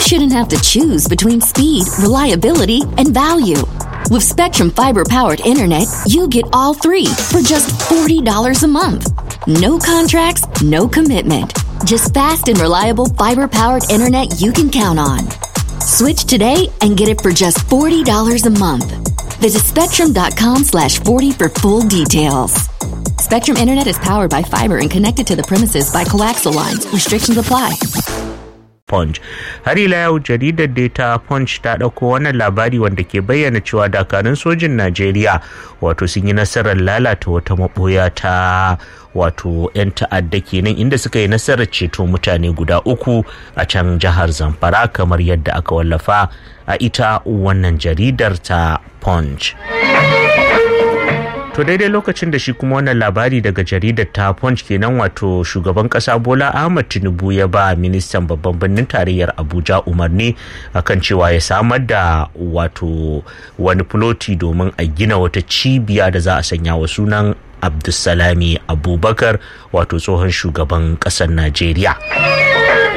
shouldn't have to choose between speed, reliability, and value. With Spectrum Fiber-powered internet, you get all three for just $40 a month. No contracts, no commitment. Just fast and reliable fiber-powered internet you can count on. Switch today and get it for just $40 a month. Visit Spectrum.com/40 for full details. Spectrum Internet is powered by fiber and connected to the premises by coaxial lines. Restrictions apply. Punch. Har ila yau jaridar Data Punch ta ɗauko wannan labari wanda ke bayyana cewa dakarun sojin Najeriya wato sun yi nasarar lalata wata maɓoya ta wato 'yan ta'adda kenan inda suka yi nasarar ceto mutane guda 3 a can jihar Zamfara kamar yadda aka wallafa a ita wannan jaridar ta Punch. To daidai lokacin da shi kuma wannan labari daga jaridar ta Punch kenan wato shugaban kasa Bola Ahmed Tinubu ya ba ministan babban birnin tarayyar Abuja umarni akan cewa ya samar da wato wani floti domin a gina wata cibiya da za a sanya wa sunan Abdulsalami Abubakar wato tsohon shugaban kasar Najeriya.